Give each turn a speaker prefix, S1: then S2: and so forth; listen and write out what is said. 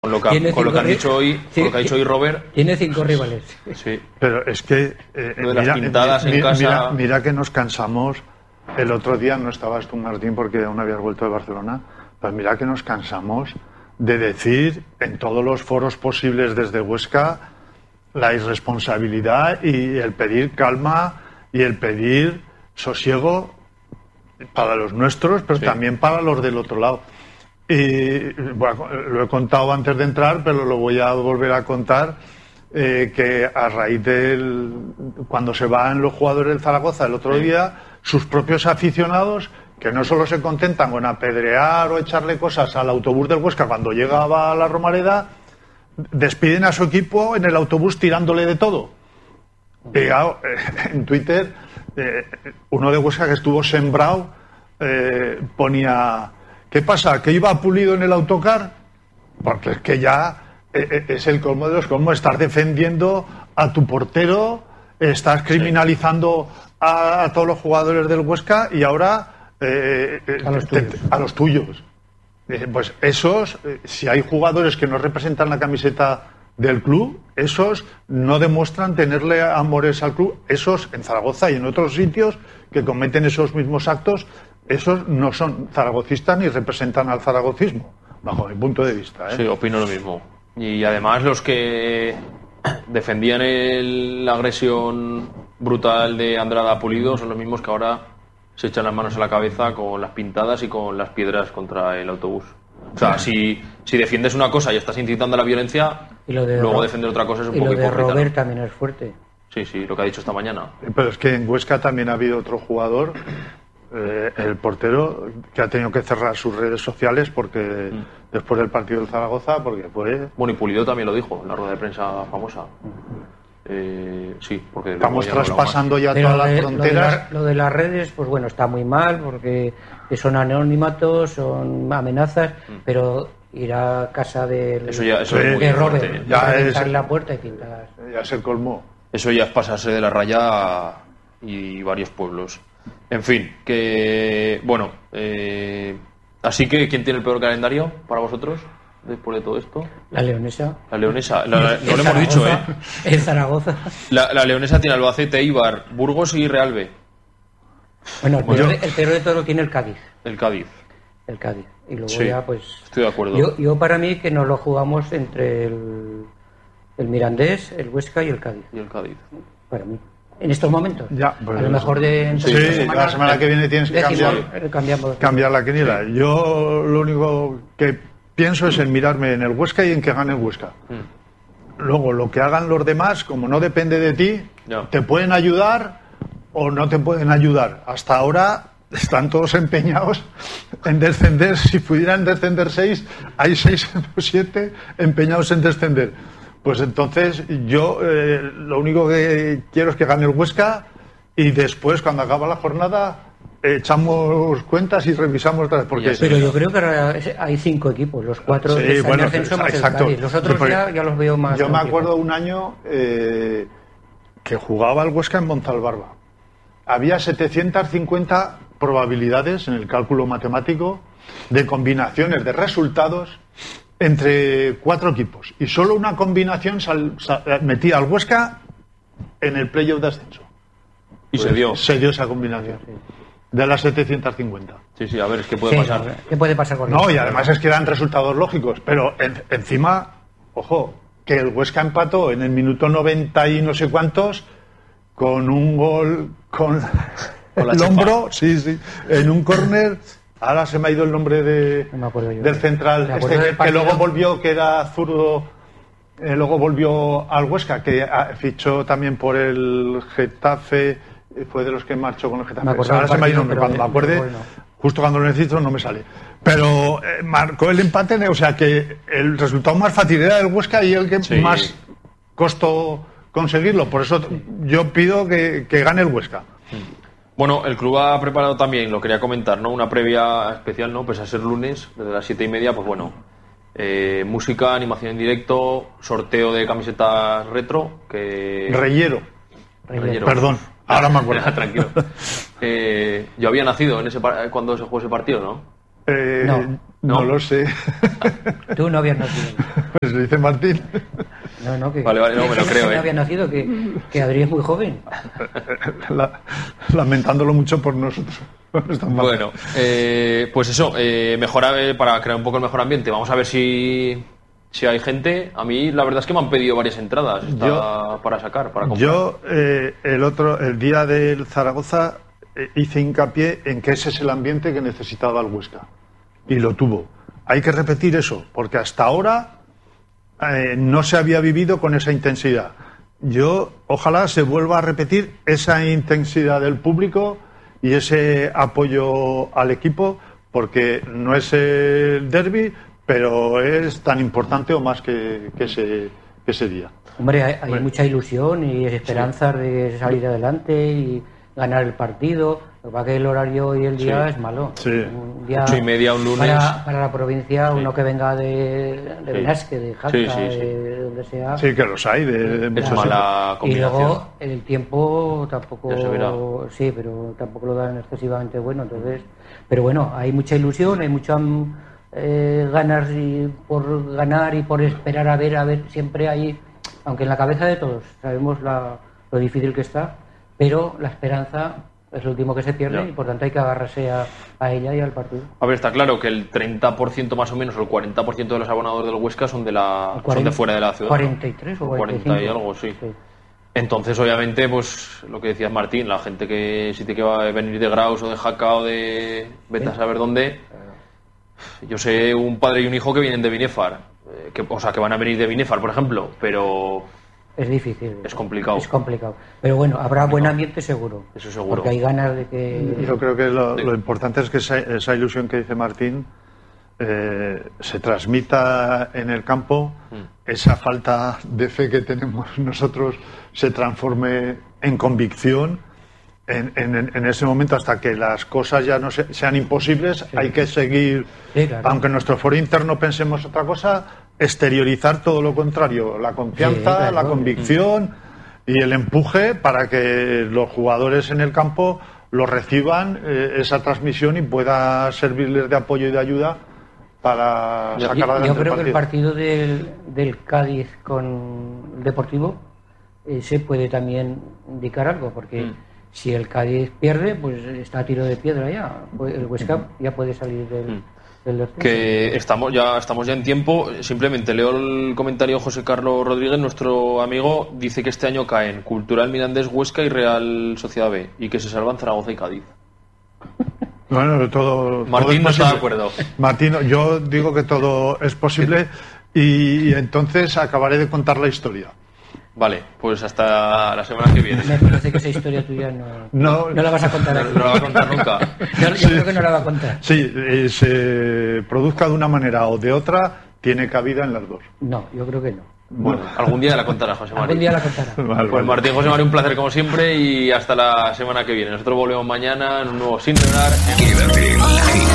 S1: Con lo que han dicho hoy, con lo que ha dicho hoy Robert.
S2: Tiene 5 rivales.
S1: Sí.
S3: Pero es que
S1: lo de las pintadas en casa.
S3: Mira que nos cansamos. El otro día no estabas tú, Martín, porque aún habías vuelto de Barcelona. Pues mira que nos cansamos de decir en todos los foros posibles desde Huesca la irresponsabilidad y el pedir calma y el pedir sosiego para los nuestros, pero también para los del otro lado. Y bueno, lo he contado antes de entrar, pero lo voy a volver a contar, que a raíz cuando se van los jugadores del Zaragoza el otro día, sus propios aficionados, que no solo se contentan con apedrear o echarle cosas al autobús del Huesca cuando llegaba a la Romareda, despiden a su equipo en el autobús tirándole de todo. Y en Twitter, uno de Huesca que estuvo sembrado ponía: ¿qué pasa? ¿Que iba Pulido en el autocar? Porque es que ya es el colmo de los colmos. Estás defendiendo a tu portero, estás criminalizando a todos los jugadores del Huesca y ahora a los tuyos. Pues esos, si hay jugadores que no representan la camiseta del club, esos no demuestran tenerle amores al club. Esos en Zaragoza y en otros sitios que cometen esos mismos actos, esos no son zaragocistas ni representan al zaragocismo, bajo mi punto de vista.
S1: Sí, opino lo mismo. Y además los que defendían la agresión brutal de Andrada a Pulido son los mismos que ahora se echan las manos a la cabeza con las pintadas y con las piedras contra el autobús. O sea, si defiendes una cosa y estás incitando a la violencia, luego defender otra cosa es un poco hipócrita.
S2: Y lo de Robert también es fuerte.
S1: Sí, lo que ha dicho esta mañana.
S3: Pero es que en Huesca también ha habido otro jugador, el portero, que ha tenido que cerrar sus redes sociales porque después del partido del Zaragoza, porque fue...
S1: Bueno, y Pulido también lo dijo en la rueda de prensa famosa. Sí, porque
S3: estamos traspasando ya todas las fronteras.
S2: Lo de las redes, pues bueno, está muy mal porque son anonimatos, son amenazas, pero ir a casa de Robert,
S3: ya
S2: es la puerta y pintar.
S3: Ya es el colmo.
S1: Eso ya es pasarse de la raya y varios pueblos. En fin, que bueno, así que ¿quién tiene el peor calendario para vosotros? Después de todo esto.
S2: La Leonesa.
S1: No lo hemos dicho, ¿eh?
S2: El Zaragoza.
S1: La Leonesa tiene Albacete, Eibar, Burgos y Real B.
S2: Bueno, el peor de todo lo tiene el Cádiz.
S1: El Cádiz.
S2: Y luego ya, pues...
S1: Estoy de acuerdo.
S2: Yo para mí que nos lo jugamos entre el Mirandés, el Huesca y el Cádiz. Para mí. En estos momentos.
S3: Ya,
S2: pues, a lo mejor
S3: la semana que viene tienes que cambiar la quiniela.
S1: Sí.
S3: Yo lo único que pienso es en mirarme en el Huesca y en que gane el Huesca. Luego, lo que hagan los demás, como no depende de ti, te pueden ayudar o no te pueden ayudar. Hasta ahora están todos empeñados en descender. Si pudieran descender 6, hay 6 o 7 empeñados en descender. Pues entonces yo lo único que quiero es que gane el Huesca y después, cuando acaba la jornada, echamos cuentas y revisamos otra vez.
S2: Pero yo creo que hay 5 equipos, los 4 de ascenso más el Cádiz. Los otros ya los veo más.
S3: Yo me acuerdo un año que jugaba el Huesca en Montalbarba. Había 750 probabilidades en el cálculo matemático de combinaciones de resultados entre 4 equipos. Y solo una combinación metía al Huesca en el playoff de ascenso.
S1: Y se dio
S3: esa combinación. De las 750.
S1: Sí, a ver, ¿qué puede pasar?
S2: ¿Qué puede pasar con
S3: eso? No, y además es que eran resultados lógicos, pero encima, ojo, que el Huesca empató en el minuto 90 y no sé cuántos con un gol con el hombro, en un córner. Ahora se me ha ido el nombre del central, que luego volvió, que era zurdo, luego volvió al Huesca, que fichó también por el Getafe. Fue de los que marchó con el Getafe. Ahora se me ha ido el nombre, cuando me acuerde, justo cuando lo necesito no me sale. Pero marcó el empate, o sea que el resultado más fácil era el Huesca y el que más costó conseguirlo. Por eso yo pido que gane el Huesca.
S1: Bueno, el club ha preparado también, lo quería comentar, ¿no? Una previa especial, ¿no? Pese a ser lunes, desde las 7:30, pues bueno. Música, animación en directo, sorteo de camisetas retro.
S3: Reyero. Perdón. Ahora me acuerdo.
S1: Tranquilo. Yo había nacido cuando se jugó ese partido, ¿no?
S3: No lo sé.
S2: Tú no habías nacido.
S3: Pues lo dice Martín.
S2: No, que...
S1: Vale, no me lo creo.
S2: No había nacido, que Adri es muy joven.
S3: Lamentándolo mucho por nosotros.
S1: Bueno, pues eso, mejorar para crear un poco el mejor ambiente. Vamos a ver si hay gente. A mí la verdad es que me han pedido varias entradas para sacar, para comprar.
S3: Yo el día del Zaragoza hice hincapié en que ese es el ambiente que necesitaba el Huesca. Y lo tuvo. Hay que repetir eso, porque hasta ahora no se había vivido con esa intensidad. Ojalá se vuelva a repetir esa intensidad del público y ese apoyo al equipo, porque no es el derbi, pero es tan importante o más que ese día.
S2: Hombre, hay mucha ilusión y esperanzas de salir adelante y ganar el partido. Lo que pasa es que el horario y el día es malo.
S3: Sí.
S2: Un día
S1: 8:30 un lunes.
S2: Para la provincia, uno que venga de Benasque, de Jaca, de donde sea.
S3: Sí, que los hay.
S1: Es mala combinación.
S2: Y luego el tiempo tampoco.
S1: Ya se verá.
S2: Sí, pero tampoco lo dan excesivamente bueno. Entonces, pero bueno, hay mucha ilusión, hay muchas ganas por ganar y por esperar a ver. Siempre hay, aunque en la cabeza de todos sabemos lo difícil que está, pero la esperanza es lo último que se pierde y por tanto hay que agarrarse a ella y al partido.
S1: A ver, está claro que el 30% más o menos, o el 40% de los abonados del Huesca son de fuera de la ciudad.
S2: 43 o 45.
S1: 40 y algo, sí. Entonces, obviamente, pues lo que decías Martín, la gente que si te que va a venir de Graus o de Jaca o de vete a saber dónde. Yo sé un padre y un hijo que vienen de Binefar, que van a venir de Binefar, por ejemplo, pero
S2: es difícil.
S1: Es complicado.
S2: Es complicado. Pero bueno, habrá buen ambiente seguro.
S1: Eso seguro.
S2: Porque hay ganas de que...
S3: Yo creo que lo importante es que esa ilusión que dice Martín se transmita en el campo, esa falta de fe que tenemos nosotros se transforme en convicción en ese momento, hasta que las cosas ya no sean imposibles. Hay que seguir, claro. Aunque en nuestro foro interno pensemos otra cosa, exteriorizar todo lo contrario, la confianza, claro, la convicción y el empuje para que los jugadores en el campo lo reciban, esa transmisión, y pueda servirles de apoyo y de ayuda para sacar adelante
S2: yo creo
S3: el partido.
S2: Que el partido del Cádiz con el Deportivo se puede también indicar algo, porque si el Cádiz pierde, pues está a tiro de piedra ya, el Huesca ya puede salir del
S1: que estamos ya en tiempo. Simplemente leo el comentario. José Carlos Rodríguez, nuestro amigo, dice que este año caen Cultural Mirandés, Huesca y Real Sociedad B, y que se salvan Zaragoza y Cádiz.
S3: Bueno, todo
S1: Martín no está de acuerdo.
S3: Martín, yo digo que todo es posible y entonces acabaré de contar la historia.
S1: Vale, pues hasta la semana que viene.
S2: Me parece que esa historia tuya no la vas a contar aquí.
S1: No la va a contar nunca.
S2: Yo creo que no la va a contar.
S3: Sí, se produzca de una manera o de otra, tiene cabida en las dos.
S2: No, yo creo que no.
S1: Bueno, algún día la contará José María.
S2: Algún día la contará.
S3: Vale,
S1: pues Martín, José María, un placer como siempre y hasta la semana que viene. Nosotros volvemos mañana en un nuevo Sin Revelar.